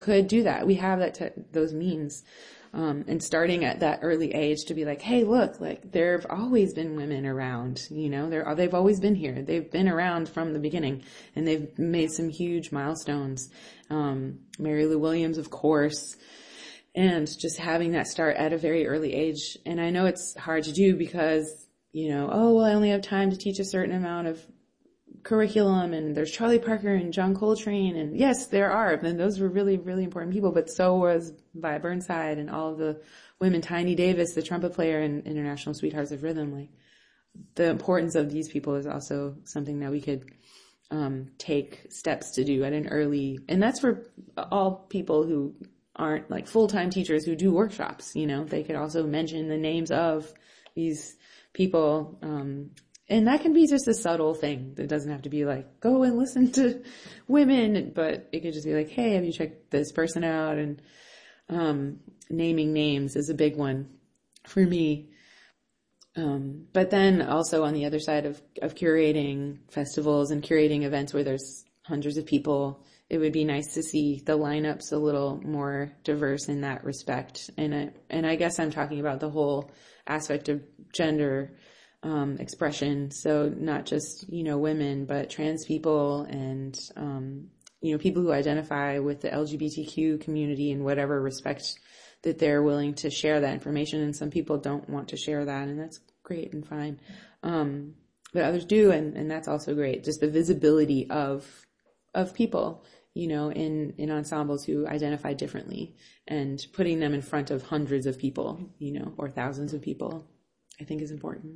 could do that. We have those means. And starting at that early age to be like, hey, look, like there have always been women around, they've always been here. They've been around from the beginning, and they've made some huge milestones. Mary Lou Williams, of course, and just having that start at a very early age. And I know it's hard to do because, oh, well, I only have time to teach a certain amount of curriculum, and there's Charlie Parker and John Coltrane, and yes, there are, and those were really, really important people, but so was Vi Burnside and all of the women, Tiny Davis, the trumpet player in International Sweethearts of Rhythm. Like, the importance of these people is also something that we could take steps to do at an early, and that's for all people who aren't like full-time teachers who do workshops. They could also mention the names of these people, and that can be just a subtle thing. That doesn't have to be like, go and listen to women, but it could just be like, hey, have you checked this person out? And naming names is a big one for me. But then also on the other side of curating festivals and curating events where there's hundreds of people, it would be nice to see the lineups a little more diverse in that respect. And I guess I'm talking about the whole aspect of gender expression. So not just, women, but trans people and, people who identify with the LGBTQ community in whatever respect that they're willing to share that information. And some people don't want to share that, and that's great and fine. But others do. And that's also great. Just the visibility of people, in ensembles who identify differently, and putting them in front of hundreds of people, or thousands of people, I think is important.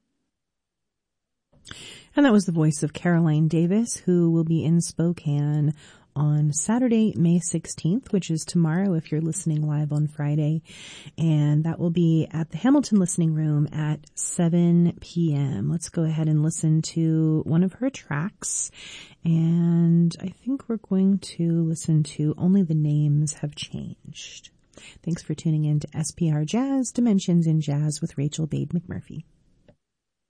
And that was the voice of Caroline Davis, who will be in Spokane on Saturday, May 16th, which is tomorrow if you're listening live on Friday. And that will be at the Hamilton Listening Room at 7 p.m. Let's go ahead and listen to one of her tracks. And I think we're going to listen to Only the Names Have Changed. Thanks for tuning in to SPR Jazz, Dimensions in Jazz with Rachel Bade McMurphy.